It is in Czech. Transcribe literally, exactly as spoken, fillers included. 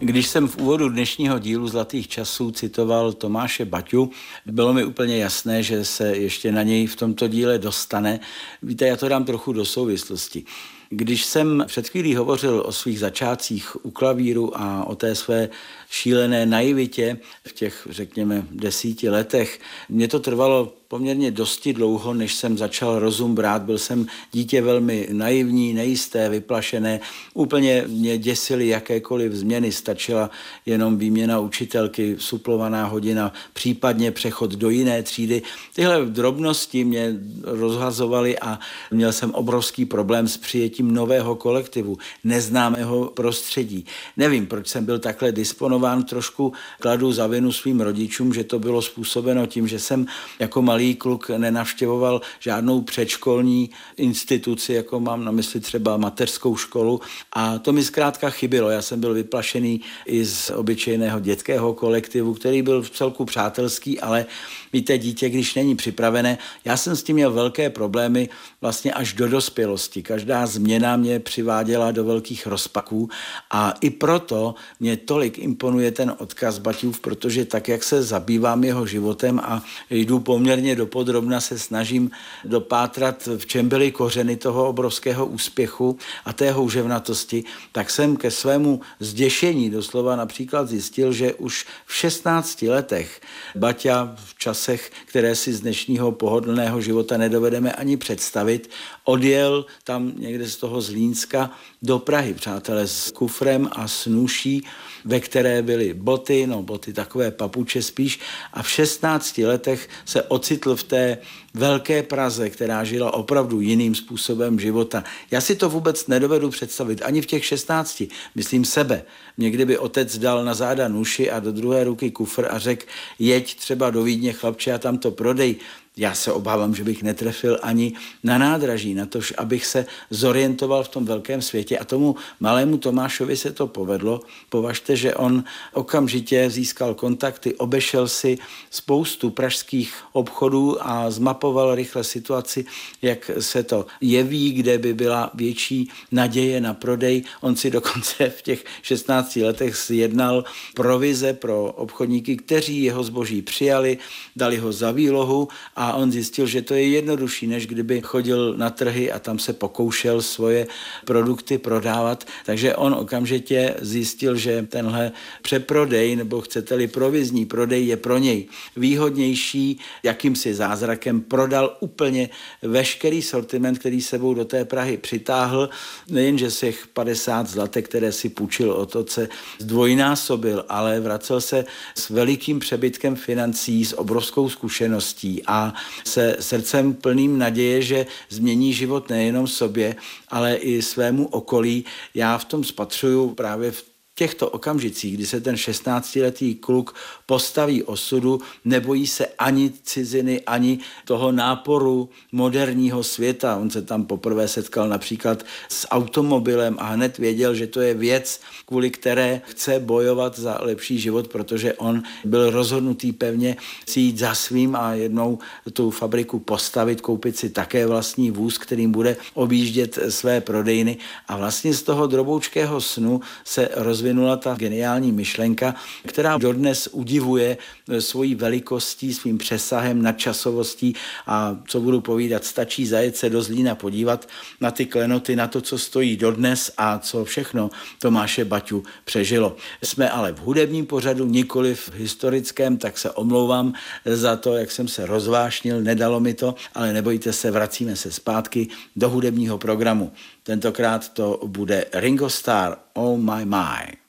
Když jsem v úvodu dnešního dílu Zlatých časů citoval Tomáše Baťu, bylo mi úplně jasné, že se ještě na něj v tomto díle dostane. Víte, já to dám trochu do souvislosti. Když jsem před chvílí hovořil o svých začátcích u klavíru a o té své šílené naivitě v těch, řekněme, desíti letech, mě to trvalo poměrně dosti dlouho, než jsem začal rozum brát. Byl jsem dítě velmi naivní, nejisté, vyplašené. Úplně mě děsily jakékoliv změny. Stačila jenom výměna učitelky, suplovaná hodina, případně přechod do jiné třídy. Tyhle drobnosti mě rozhazovaly a měl jsem obrovský problém s přijetím nového kolektivu, neznámého prostředí. Nevím, proč jsem byl takhle disponován, trošku kladu za vinu svým rodičům, že to bylo způsobeno tím, že jsem jako malý kluk nenavštěvoval žádnou předškolní instituci, jako mám na mysli třeba mateřskou školu, a to mi zkrátka chybilo. Já jsem byl vyplašený i z obyčejného dětského kolektivu, který byl v celku přátelský, ale víte, dítě, když není připravené, já jsem s tím měl velké problémy vlastně až do dospělosti. Každá změna mě přiváděla do velkých rozpaků a i proto mě tolik imponuje ten odkaz Baťův, protože tak, jak se zabývám jeho životem a jdu poměrně dopodrobna, se snažím dopátrat, v čem byly kořeny toho obrovského úspěchu a té houževnatosti, tak jsem ke svému zděšení doslova například zjistil, že už v šestnácti letech Baťa v časech, které si z dnešního pohodlného života nedovedeme ani představit, odjel tam někde z toho Zlínska do Prahy, přátelé, s kufrem a s nůší, ve které byly boty, no boty takové papuče spíš, a v šestnácti letech se ocitl v té velké Praze, která žila opravdu jiným způsobem života. Já si to vůbec nedovedu představit, ani v těch šestnácti, myslím sebe. Mě kdyby otec dal na záda nůši a do druhé ruky kufr a řekl, jeď třeba do Vídně, chlapče, a tam to prodej, já se obávám, že bych netrefil ani na nádraží, na to, abych se zorientoval v tom velkém světě. A tomu malému Tomášovi se to povedlo. Považte, že on okamžitě získal kontakty, obešel si spoustu pražských obchodů a zmapoval rychle situaci, jak se to jeví, kde by byla větší naděje na prodej. On si dokonce v těch šestnácti letech zjednal provize pro obchodníky, kteří jeho zboží přijali, dali ho za výlohu a on zjistil, že to je jednodušší, než kdyby chodil na trhy a tam se pokoušel svoje produkty prodávat. Takže on okamžitě zjistil, že tenhle přeprodej, nebo chcete-li provizní prodej, je pro něj výhodnější. Jakýmsi zázrakem prodal úplně veškerý sortiment, který sebou do té Prahy přitáhl. Nejenže z těch padesát zlatek, které si půjčil od otce, zdvojnásobil, ale vracel se s velikým přebytkem financí, s obrovskou zkušeností a se srdcem plným naděje, že změní život nejenom sobě, ale i svému okolí. Já v tom spatřuju právě v těchto okamžicích, kdy se ten šestnáctiletý kluk postaví osudu, nebojí se ani ciziny, ani toho náporu moderního světa. On se tam poprvé setkal například s automobilem a hned věděl, že to je věc, kvůli které chce bojovat za lepší život, protože on byl rozhodnutý pevně si jít za svým a jednou tu fabriku postavit, koupit si také vlastní vůz, kterým bude objíždět své prodejny. A vlastně z toho droboučkého snu se rozvinul vyvinula ta geniální myšlenka, která dodnes udivuje svojí velikostí, svým přesahem, nadčasovostí a co budu povídat, stačí zajet se do Zlína podívat na ty klenoty, na to, co stojí dodnes a co všechno Tomáše Baťu přežilo. Jsme ale v hudebním pořadu, nikoli v historickém, tak se omlouvám za to, jak jsem se rozvášnil, nedalo mi to, ale nebojte se, vracíme se zpátky do hudebního programu. Tentokrát to bude Ringo Starr, Oh My My.